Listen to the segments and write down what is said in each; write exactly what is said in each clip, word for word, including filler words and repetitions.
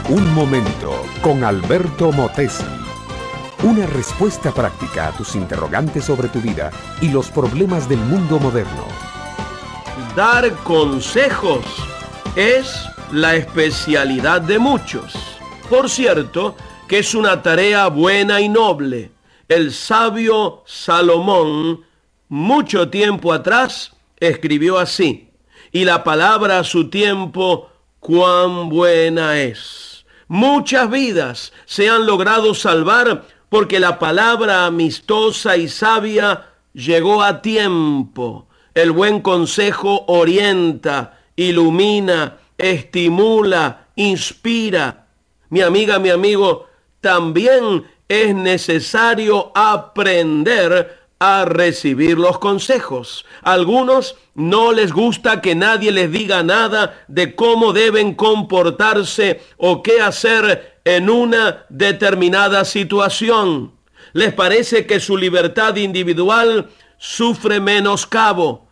Un momento con Alberto Motesi. Una respuesta práctica a tus interrogantes sobre tu vida y los problemas del mundo moderno. Dar consejos es la especialidad de muchos. Por cierto, que es una tarea buena y noble. El sabio Salomón, mucho tiempo atrás, escribió así: y la palabra a su tiempo, cuán buena es. Muchas vidas se han logrado salvar porque la palabra amistosa y sabia llegó a tiempo. El buen consejo orienta, ilumina, estimula, inspira. Mi amiga, mi amigo, también es necesario aprender a recibir los consejos. A algunos no les gusta que nadie les diga nada de cómo deben comportarse o qué hacer en una determinada situación. Les parece que su libertad individual sufre menoscabo.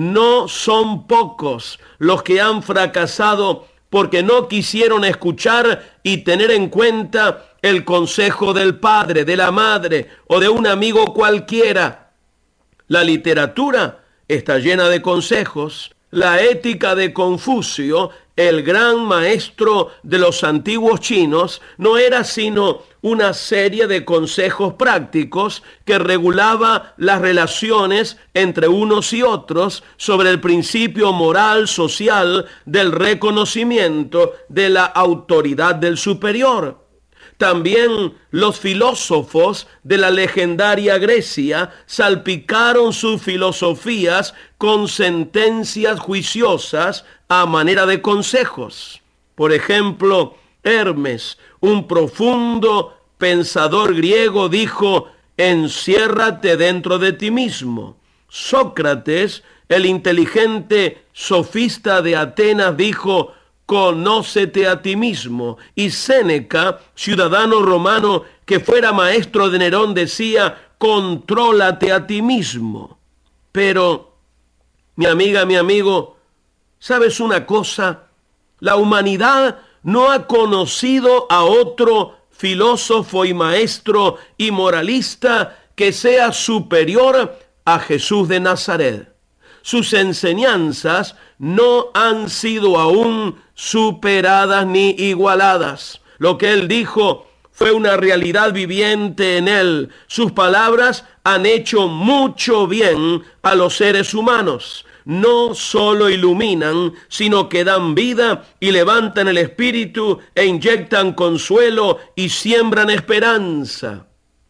No son pocos los que han fracasado porque no quisieron escuchar y tener en cuenta el consejo del padre, de la madre o de un amigo cualquiera. La literatura está llena de consejos. La ética de Confucio, el gran maestro de los antiguos chinos, no era sino una serie de consejos prácticos que regulaba las relaciones entre unos y otros sobre el principio moral, social, del reconocimiento de la autoridad del superior. También los filósofos de la legendaria Grecia salpicaron sus filosofías con sentencias juiciosas a manera de consejos. Por ejemplo, Hermes, un profundo pensador griego, dijo: enciérrate dentro de ti mismo. Sócrates, el inteligente sofista de Atenas, dijo: conócete a ti mismo. Y Séneca, ciudadano romano que fuera maestro de Nerón, decía: contrólate a ti mismo. Pero, mi amiga, mi amigo, ¿sabes una cosa? La humanidad no ha conocido a otro filósofo y maestro y moralista que sea superior a Jesús de Nazaret. Sus enseñanzas no han sido aún superadas ni igualadas. Lo que él dijo fue una realidad viviente en él. Sus palabras han hecho mucho bien a los seres humanos. No solo iluminan, sino que dan vida y levantan el espíritu e inyectan consuelo y siembran esperanza.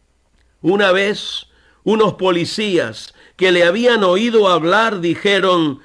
Una vez, unos policías que le habían oído hablar dijeron: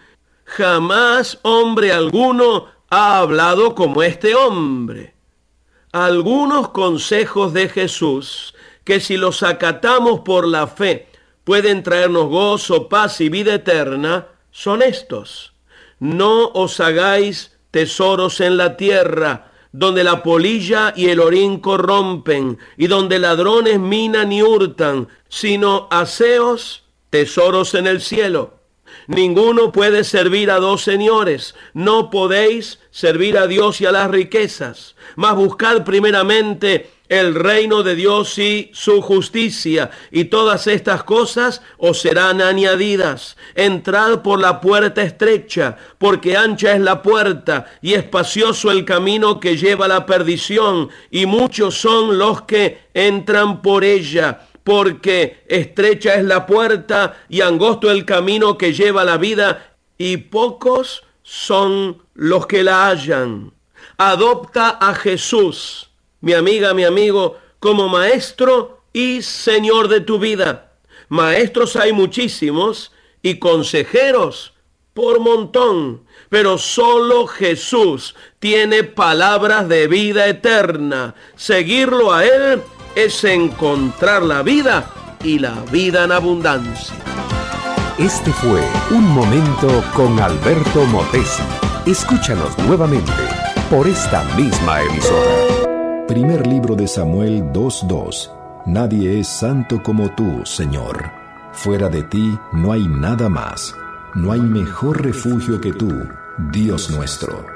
jamás hombre alguno ha hablado como este hombre. Algunos consejos de Jesús, que si los acatamos por la fe, pueden traernos gozo, paz y vida eterna, son estos: no os hagáis tesoros en la tierra, donde la polilla y el orín corrompen, y donde ladrones minan y hurtan, sino haceos tesoros en el cielo. Ninguno puede servir a dos señores. No podéis servir a Dios y a las riquezas. Mas buscad primeramente el reino de Dios y su justicia, y todas estas cosas os serán añadidas. Entrad por la puerta estrecha, porque ancha es la puerta y espacioso el camino que lleva a la perdición, y muchos son los que entran por ella. Porque estrecha es la puerta y angosto el camino que lleva a la vida, y pocos son los que la hallan. Adopta a Jesús, mi amiga, mi amigo, como maestro y señor de tu vida. Maestros hay muchísimos y consejeros por montón, pero solo Jesús tiene palabras de vida eterna. Seguirlo a Él es encontrar la vida y la vida en abundancia. Este fue Un Momento con Alberto Motesi. Escúchanos nuevamente por esta misma emisora. Primer libro de Samuel dos dos. Nadie es santo como tú, Señor. Fuera de ti no hay nada más. No hay mejor refugio que tú, Dios nuestro.